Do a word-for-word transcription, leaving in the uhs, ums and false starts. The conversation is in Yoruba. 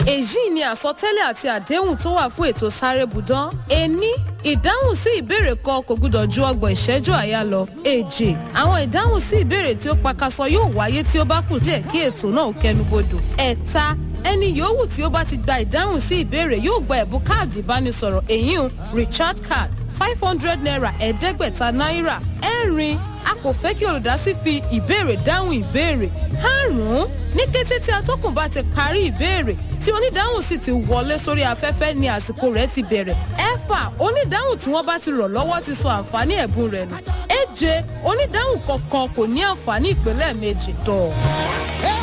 èyí ni àsọtẹ́lẹ̀ àti àdéhùn tó wà fún ètò sáré budan. ení ìdáhùn sí ìbéèrè kan kò gbúdọ̀ ju ọgbọ̀n ìṣẹ́jú àyà lọ. èjì àwọn ìdáhùn sí ìbéèrè tí ó pakasọ yóò wáyé tí ó bá kù díẹ̀ kí ètò náà kẹnubodò. ẹ̀ta ẹni yòówù tí ó bá ti gba ìdáhùn sí ìbéèrè yóò gba ẹ̀bùn káàdì ìbánisọ̀rọ̀ èyí Richard card five hundred naira ẹ̀ẹ́dẹ́gbẹ̀ta náírà. ẹ̀rin a kò fẹ́ kí olùdásí fi ìbéèrè dáhùn ìbéèrè. karùn-ún ní kété tí atọ́kùn bá ti parí ìbéèrè tí onídáhùn sì ti wọlé sórí afẹ́fẹ́ ni àsìkò rẹ̀ ti bẹ̀rẹ̀. ẹ̀fà onídáhùn tí wọ́n bá ti rọ̀ lọ́wọ́ ti sọ àǹfààní ẹ̀bùn rẹ̀ nù. èje onídáhùn kọ̀ọ̀kan kò ní àǹfààní ìpínlẹ̀ méjì tọ̀.